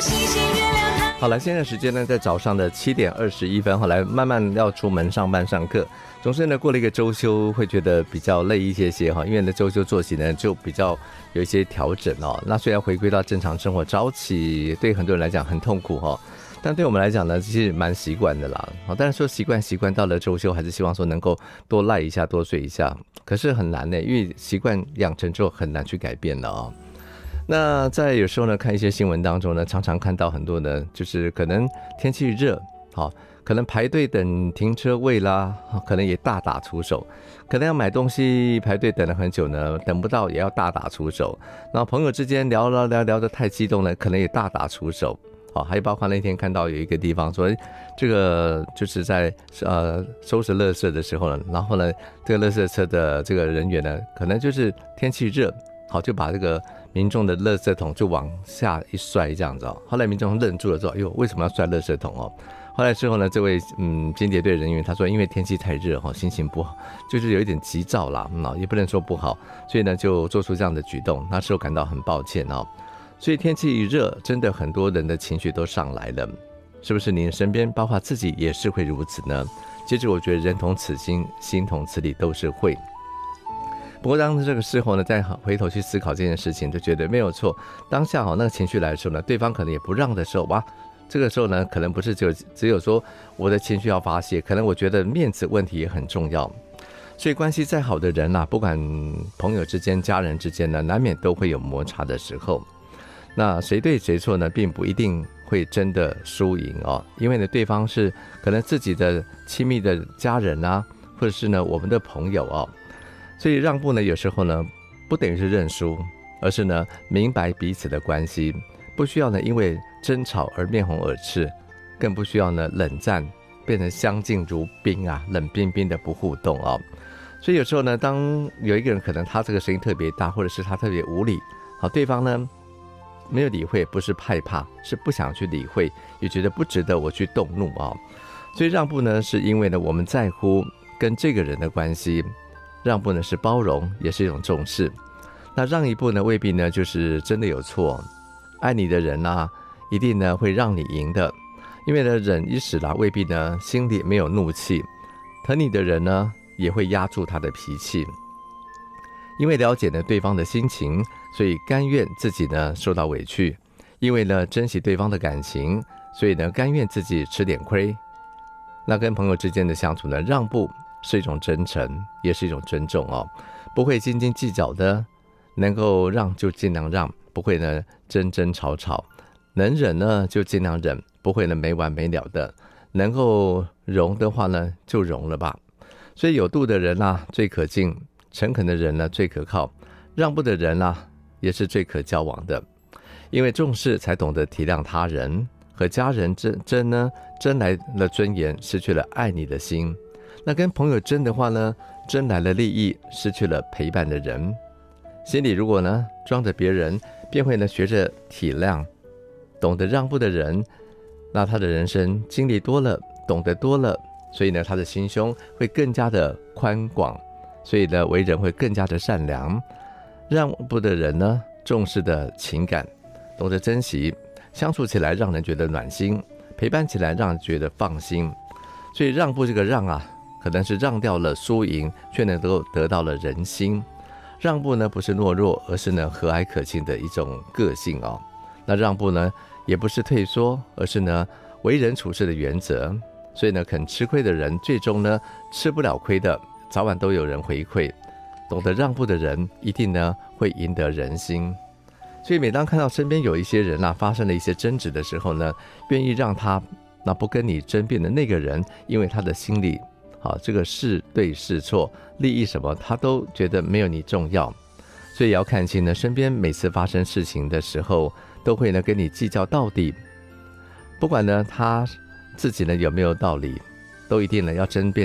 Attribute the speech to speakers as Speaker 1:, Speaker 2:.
Speaker 1: 好了，现在时间呢在早上的7点21分，后来慢慢要出门上班上课，总是呢过了一个周休会觉得比较累一些些哈，因为呢周休作息呢就比较有一些调整哦。那虽然回归到正常生活，早起对很多人来讲很痛苦哈，但对我们来讲呢其实蛮习惯的啦。但是说习惯到了周休还是希望说能够多赖一下多睡一下，可是很难呢，因为习惯养成之后很难去改变的哦。那在有时候呢看一些新闻当中呢，常常看到很多呢就是可能天气热，可能排队等停车位啦，可能也大打出手，可能要买东西排队等了很久呢，等不到也要大打出手，然后朋友之间聊得太激动了，可能也大打出手。还有包括那天看到有一个地方说这个就是在收拾垃圾的时候呢，然后呢这个垃圾车的这个人员呢可能就是天气热，就把这个民众的垃圾桶就往下一摔这样子哦。后来民众愣住了说，哎呦，为什么要摔垃圾桶哦？后来之后呢，这位清洁队人员他说，因为天气太热心情不好，就是有一点急躁啦，也不能说不好，所以呢就做出这样的举动，那时候感到很抱歉哦。所以天气一热，真的很多人的情绪都上来了，是不是您身边包括自己也是会如此呢？其实我觉得人同此心，心同此理，都是会。不过当这个时候呢，再回头去思考这件事情，就觉得没有错。当下那个情绪来的时候呢，对方可能也不让的时候，哇，这个时候呢，可能不是只有说我的情绪要发泄，可能我觉得面子问题也很重要。所以关系再好的人不管朋友之间、家人之间呢，难免都会有摩擦的时候。那谁对谁错呢，并不一定会真的输赢因为呢，对方是可能自己的亲密的家人或者是呢我们的朋友所以让步呢，有时候呢不等于是认输，而是呢明白彼此的关系，不需要呢因为争吵而面红耳赤，更不需要呢冷战变成相敬如宾冷冰冰的不互动所以有时候呢，当有一个人可能他这个声音特别大，或者是他特别无理，对方呢没有理会，不是害怕，是不想去理会，也觉得不值得我去动怒所以让步呢，是因为呢我们在乎跟这个人的关系，让步呢是包容，也是一种重视。那让一步呢，未必呢就是真的有错。爱你的人一定呢会让你赢的，因为呢忍一时未必呢心里没有怒气。疼你的人呢，也会压住他的脾气。因为了解呢对方的心情，所以甘愿自己呢受到委屈。因为呢珍惜对方的感情，所以呢甘愿自己吃点亏。那跟朋友之间的相处呢，让步是一种真诚，也是一种尊重不会斤斤计较的，能够让就尽量让，不会呢争争吵吵，能忍呢就尽量忍，不会呢没完没了的，能够容的话呢就容了吧。所以有度的人最可敬，诚恳的人呢最可靠，让步的人也是最可交往的。因为重视才懂得体谅他人，和家人争来了尊严，失去了爱你的心。那跟朋友争的话呢，争来了利益，失去了陪伴的人。心里如果呢装着别人，便会呢学着体谅。懂得让步的人，那他的人生经历多了，懂得多了，所以呢他的心胸会更加的宽广，所以呢为人会更加的善良。让步的人呢，重视的情感，懂得珍惜，相处起来让人觉得暖心，陪伴起来让人觉得放心。所以让步这个让可能是让掉了输赢，却能够得到了人心。让步呢不是懦弱，而是呢和蔼可亲的一种个性那让步呢也不是退缩，而是呢为人处事的原则。所以呢肯吃亏的人，最终呢吃不了亏的，早晚都有人回馈。懂得让步的人，一定呢会赢得人心。所以每当看到身边有一些人发生了一些争执的时候呢，愿意让他不跟你争辩的那个人，因为他的心里这个是对是错，利益什么他都觉得没有你重要。所以也要看清呢，身边每次发生事情的时候，都会呢跟你计较到底。不管呢他自己呢有没有道理，都一定呢要争辩